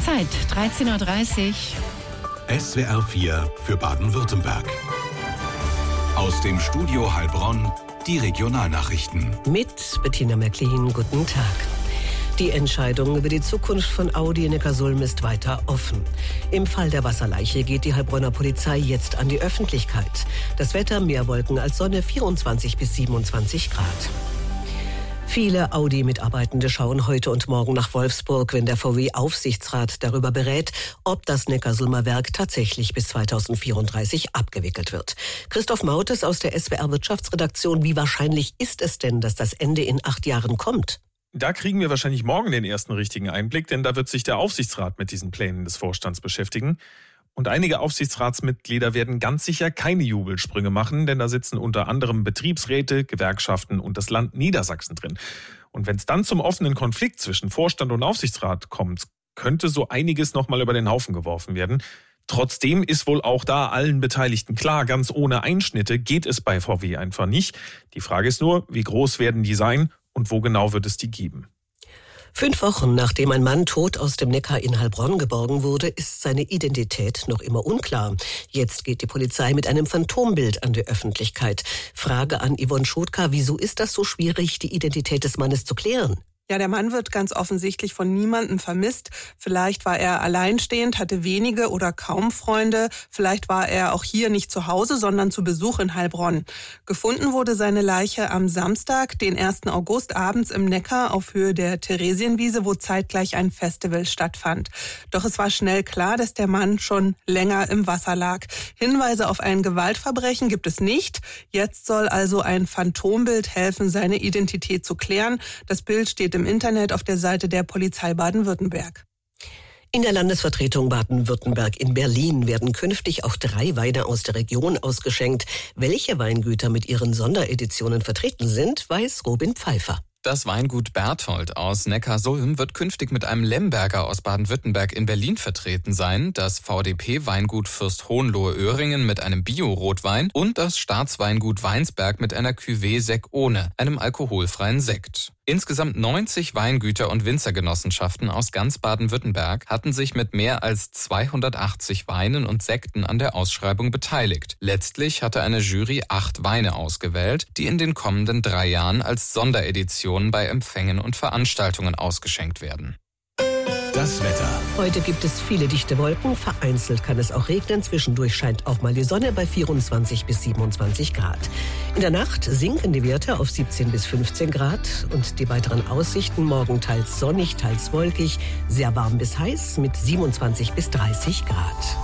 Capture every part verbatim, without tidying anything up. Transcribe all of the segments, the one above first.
Zeit, dreizehn Uhr dreißig. S W R vier für Baden-Württemberg. Aus dem Studio Heilbronn die Regionalnachrichten. Mit Bettina Märklin, guten Tag. Die Entscheidung über die Zukunft von Audi Neckarsulm ist weiter offen. Im Fall der Wasserleiche geht die Heilbronner Polizei jetzt an die Öffentlichkeit. Das Wetter, mehr Wolken als Sonne, vierundzwanzig bis siebenundzwanzig Grad. Viele Audi-Mitarbeitende schauen heute und morgen nach Wolfsburg, wenn der V W-Aufsichtsrat darüber berät, ob das Neckarsulmer Werk tatsächlich bis zweitausendvierunddreißig abgewickelt wird. Christoph Mautes aus der S W R-Wirtschaftsredaktion, wie wahrscheinlich ist es denn, dass das Ende in acht Jahren kommt? Da kriegen wir wahrscheinlich morgen den ersten richtigen Einblick, denn da wird sich der Aufsichtsrat mit diesen Plänen des Vorstands beschäftigen. Und einige Aufsichtsratsmitglieder werden ganz sicher keine Jubelsprünge machen, denn da sitzen unter anderem Betriebsräte, Gewerkschaften und das Land Niedersachsen drin. Und wenn es dann zum offenen Konflikt zwischen Vorstand und Aufsichtsrat kommt, könnte so einiges nochmal über den Haufen geworfen werden. Trotzdem ist wohl auch da allen Beteiligten klar, ganz ohne Einschnitte geht es bei V W einfach nicht. Die Frage ist nur, wie groß werden die sein und wo genau wird es die geben? Fünf Wochen nachdem ein Mann tot aus dem Neckar in Heilbronn geborgen wurde, ist seine Identität noch immer unklar. Jetzt geht die Polizei mit einem Phantombild an die Öffentlichkeit. Frage an Yvonne Schotka, wieso ist das so schwierig, die Identität des Mannes zu klären? Ja, der Mann wird ganz offensichtlich von niemandem vermisst. Vielleicht war er alleinstehend, hatte wenige oder kaum Freunde. Vielleicht war er auch hier nicht zu Hause, sondern zu Besuch in Heilbronn. Gefunden wurde seine Leiche am Samstag, den ersten August, abends im Neckar auf Höhe der Theresienwiese, wo zeitgleich ein Festival stattfand. Doch es war schnell klar, dass der Mann schon länger im Wasser lag. Hinweise auf ein Gewaltverbrechen gibt es nicht. Jetzt soll also ein Phantombild helfen, seine Identität zu klären. Das Bild steht im Internet auf der Seite der Polizei Baden-Württemberg. In der Landesvertretung Baden-Württemberg in Berlin werden künftig auch drei Weine aus der Region ausgeschenkt. Welche Weingüter mit ihren Sondereditionen vertreten sind, weiß Robin Pfeiffer. Das Weingut Berthold aus Neckarsulm wird künftig mit einem Lemberger aus Baden-Württemberg in Berlin vertreten sein, das V D P-Weingut Fürst Hohenlohe-Öhringen mit einem Bio-Rotwein und das Staatsweingut Weinsberg mit einer Cuvée Sec ohne, einem alkoholfreien Sekt. Insgesamt neunzig Weingüter und Winzergenossenschaften aus ganz Baden-Württemberg hatten sich mit mehr als zweihundertachtzig Weinen und Sekten an der Ausschreibung beteiligt. Letztlich hatte eine Jury acht Weine ausgewählt, die in den kommenden drei Jahren als Sondereditionen bei Empfängen und Veranstaltungen ausgeschenkt werden. Das Wetter. Heute gibt es viele dichte Wolken, vereinzelt kann es auch regnen, zwischendurch scheint auch mal die Sonne bei vierundzwanzig bis siebenundzwanzig Grad. In der Nacht sinken die Werte auf siebzehn bis fünfzehn Grad und die weiteren Aussichten morgen teils sonnig, teils wolkig, sehr warm bis heiß mit siebenundzwanzig bis dreißig Grad.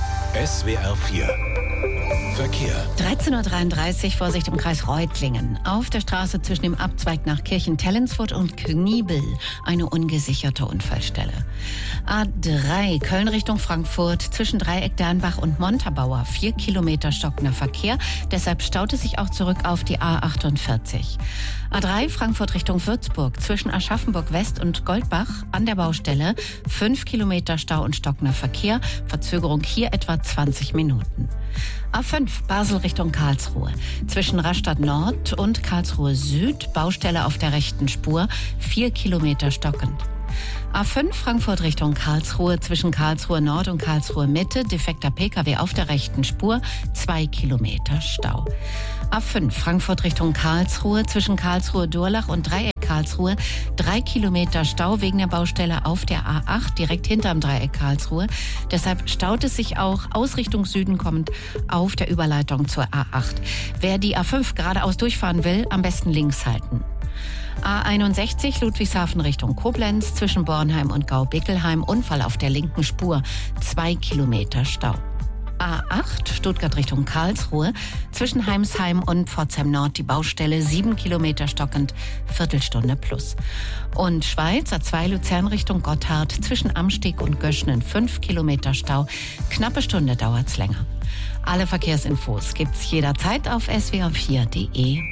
S W R vier Verkehr. dreizehn Uhr dreiunddreißig, Vorsicht im Kreis Reutlingen. Auf der Straße zwischen dem Abzweig nach Kirchen-Tellensfurt und Kniebel eine ungesicherte Unfallstelle. A drei, Köln Richtung Frankfurt, zwischen Dreieck Dernbach und Montabaur, vier Kilometer stockender Verkehr. Deshalb staut es sich auch zurück auf die A achtundvierzig. A drei, Frankfurt Richtung Würzburg, zwischen Aschaffenburg West und Goldbach an der Baustelle, fünf Kilometer Stau und stockender Verkehr. Verzögerung hier etwa zwanzig Minuten. A fünf, Basel Richtung Karlsruhe. Zwischen Rastatt Nord und Karlsruhe Süd, Baustelle auf der rechten Spur, vier Kilometer stockend. A fünf, Frankfurt Richtung Karlsruhe, zwischen Karlsruhe Nord und Karlsruhe Mitte, defekter Pkw auf der rechten Spur, zwei Kilometer Stau. A fünf, Frankfurt Richtung Karlsruhe, zwischen Karlsruhe Durlach und Dreieck Karlsruhe, drei Kilometer Stau wegen der Baustelle auf der A acht, direkt hinterm Dreieck Karlsruhe. Deshalb staut es sich auch aus Richtung Süden kommend auf der Überleitung zur A acht. Wer die A fünf geradeaus durchfahren will, am besten links halten. A einundsechzig, Ludwigshafen Richtung Koblenz, zwischen Bornheim und Gau-Bickelheim, Unfall auf der linken Spur, zwei Kilometer Stau. A acht, Stuttgart Richtung Karlsruhe, zwischen Heimsheim und Pforzheim Nord die Baustelle, sieben Kilometer stockend, Viertelstunde plus. Und Schweiz, A zwei, Luzern Richtung Gotthard, zwischen Amsteg und Göschnen, fünf Kilometer Stau, knappe Stunde dauert's länger. Alle Verkehrsinfos gibt's jederzeit auf s w r vier punkt d e.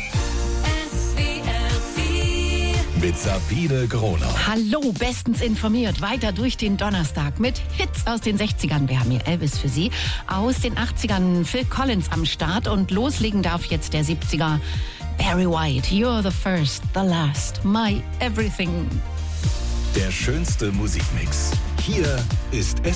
Mit Sabine Groner. Hallo, bestens informiert. Weiter durch den Donnerstag mit Hits aus den sechzigern. Wir haben hier Elvis für Sie. Aus den achtzigern Phil Collins am Start. Und loslegen darf jetzt der siebziger. Barry White, You're the first, the last, my everything. Der schönste Musikmix. Hier ist